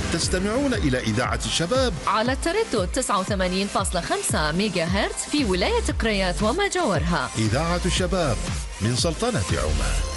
تستمعون إلى إذاعة الشباب على التردد 89.5 ميجا هرتز في ولاية قريات وما جاورها. إذاعة الشباب من سلطنة عمان.